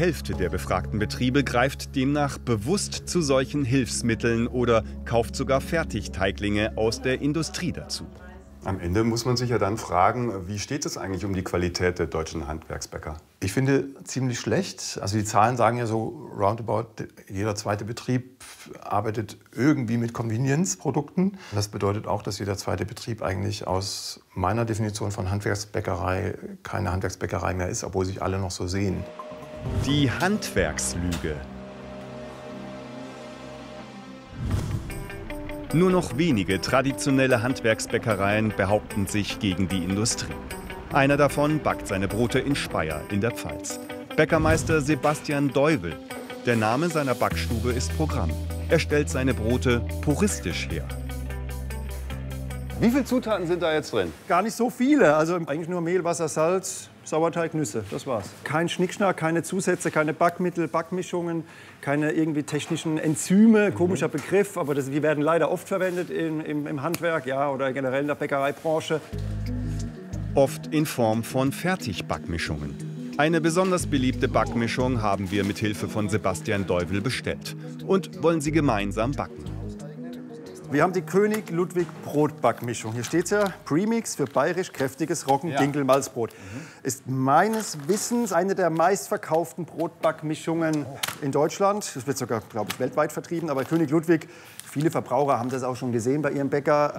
Hälfte der befragten Betriebe greift demnach bewusst zu solchen Hilfsmitteln oder kauft sogar Fertigteiglinge aus der Industrie dazu. Am Ende muss man sich ja dann fragen, wie steht es eigentlich um die Qualität der deutschen Handwerksbäcker? Ich finde ziemlich schlecht. Also die Zahlen sagen ja so, roundabout jeder zweite Betrieb arbeitet irgendwie mit Convenience-Produkten. Das bedeutet auch, dass jeder zweite Betrieb eigentlich aus meiner Definition von Handwerksbäckerei keine Handwerksbäckerei mehr ist, obwohl sich alle noch so sehen. Die Handwerkslüge. Nur noch wenige traditionelle Handwerksbäckereien behaupten sich gegen die Industrie. Einer davon backt seine Brote in Speyer in der Pfalz. Bäckermeister Sebastian Deuvel. Der Name seiner Backstube ist Programm. Er stellt seine Brote puristisch her. Wie viele Zutaten sind da jetzt drin? Gar nicht so viele. Also eigentlich nur Mehl, Wasser, Salz, Sauerteig, Nüsse. Das war's. Kein Schnickschnack, keine Zusätze, keine Backmittel, Backmischungen, keine irgendwie technischen Enzyme. Komischer Begriff, aber die werden leider oft verwendet im Handwerk, ja, oder generell in der Bäckereibranche. Oft in Form von Fertigbackmischungen. Eine besonders beliebte Backmischung haben wir mit Hilfe von Sebastian Deuvel bestellt und wollen sie gemeinsam backen. Wir haben die König Ludwig Brotbackmischung. Hier steht ja Premix für bayerisch kräftiges Roggen-Dinkel-Malzbrot. Ist meines Wissens eine der meistverkauften Brotbackmischungen in Deutschland. Das wird sogar, glaube ich, weltweit vertrieben. Aber König Ludwig, viele Verbraucher haben das auch schon gesehen bei ihrem Bäcker.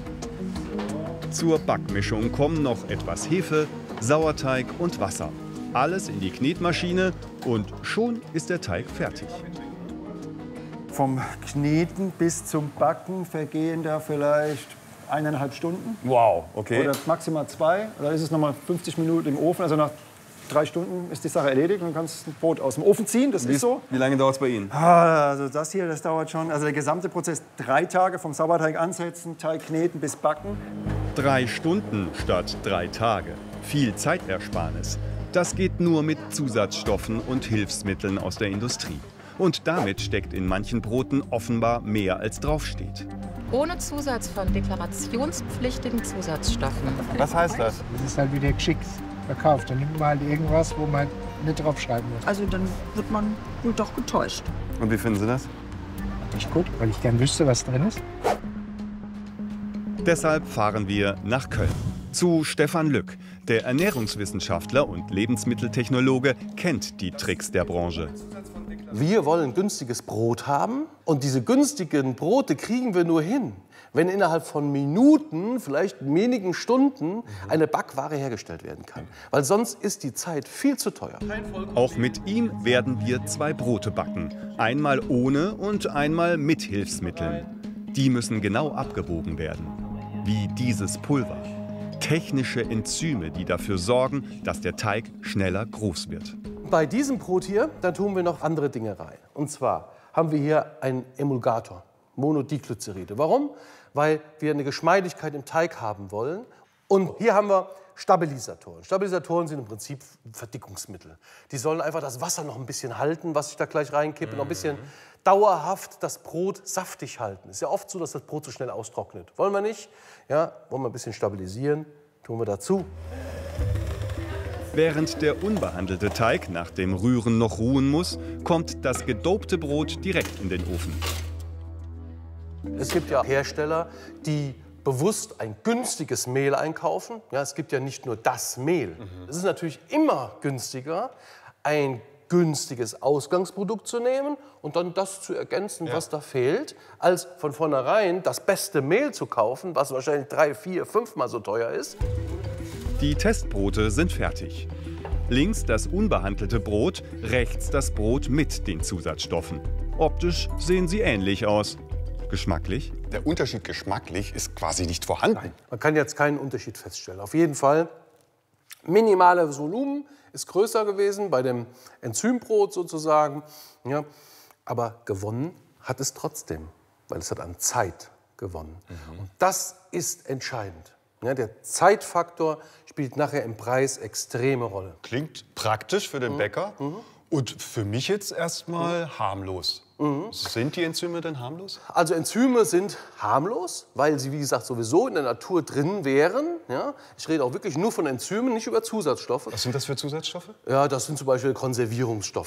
Zur Backmischung kommen noch etwas Hefe, Sauerteig und Wasser. Alles in die Knetmaschine und schon ist der Teig fertig. Vom Kneten bis zum Backen vergehen da vielleicht 1,5 Stunden. Wow, okay. Oder maximal 2. Dann ist es noch mal 50 Minuten im Ofen. Also nach 3 Stunden ist die Sache erledigt und du kannst ein Brot aus dem Ofen ziehen. Das ist so. Wie lange dauert es bei Ihnen? Also das hier, das dauert schon. Also der gesamte Prozess 3 Tage, vom Sauerteig ansetzen, Teig kneten bis backen. 3 Stunden statt 3 Tage. Viel Zeitersparnis. Das geht nur mit Zusatzstoffen und Hilfsmitteln aus der Industrie. Und damit steckt in manchen Broten offenbar mehr als draufsteht. Ohne Zusatz von deklarationspflichtigen Zusatzstoffen. Was heißt das? Das ist halt wieder geschickt verkauft. Dann nimmt man halt irgendwas, wo man nicht draufschreiben muss. Also dann wird man wohl doch getäuscht. Und wie finden Sie das? Nicht gut, weil ich gern wüsste, was drin ist. Deshalb fahren wir nach Köln. Zu Stefan Lück. Der Ernährungswissenschaftler und Lebensmitteltechnologe kennt die Tricks der Branche. Wir wollen günstiges Brot haben und diese günstigen Brote kriegen wir nur hin, wenn innerhalb von Minuten, vielleicht wenigen Stunden, eine Backware hergestellt werden kann. Weil sonst ist die Zeit viel zu teuer. Auch mit ihm werden wir 2 Brote backen. Einmal ohne und einmal mit Hilfsmitteln. Die müssen genau abgewogen werden. Wie dieses Pulver. Technische Enzyme, die dafür sorgen, dass der Teig schneller groß wird. Bei diesem Brot hier, da tun wir noch andere Dinge rein. Und zwar haben wir hier einen Emulgator, Monodichloride. Warum? Weil wir eine Geschmeidigkeit im Teig haben wollen. Und hier haben wir Stabilisatoren. Stabilisatoren sind im Prinzip Verdickungsmittel. Die sollen einfach das Wasser noch ein bisschen halten, was ich da gleich reinkippe, noch ein bisschen dauerhaft das Brot saftig halten. Es ist ja oft so, dass das Brot so schnell austrocknet. Wollen wir nicht? Ja, wollen wir ein bisschen stabilisieren, tun wir dazu. Während der unbehandelte Teig nach dem Rühren noch ruhen muss, kommt das gedopte Brot direkt in den Ofen. Es gibt ja Hersteller, die bewusst ein günstiges Mehl einkaufen. Ja, es gibt ja nicht nur das Mehl. Es ist natürlich immer günstiger, ein günstiges Ausgangsprodukt zu nehmen und dann das zu ergänzen, was da fehlt, als von vornherein das beste Mehl zu kaufen, was wahrscheinlich 3, 4, 5-mal so teuer ist. Die Testbrote sind fertig. Links das unbehandelte Brot, rechts das Brot mit den Zusatzstoffen. Optisch sehen sie ähnlich aus. Geschmacklich? Der Unterschied geschmacklich ist quasi nicht vorhanden. Nein, man kann jetzt keinen Unterschied feststellen. Auf jeden Fall, minimales Volumen ist größer gewesen bei dem Enzymbrot sozusagen. Ja, aber gewonnen hat es trotzdem, weil es hat an Zeit gewonnen. Und das ist entscheidend. Ja, der Zeitfaktor spielt nachher im Preis extreme Rolle. Klingt praktisch für den Bäcker und für mich jetzt erstmal harmlos. Sind die Enzyme denn harmlos? Also Enzyme sind harmlos, weil sie, wie gesagt, sowieso in der Natur drin wären. Ja? Ich rede auch wirklich nur von Enzymen, nicht über Zusatzstoffe. Was sind das für Zusatzstoffe? Ja, das sind zum Beispiel Konservierungsstoffe.